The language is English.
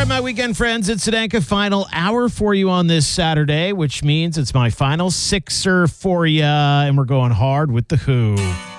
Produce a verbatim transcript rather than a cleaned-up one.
right, my weekend friends, it's Sedanka final hour for you on this Saturday, which means it's my final sixer for you, and we're going hard with the Who.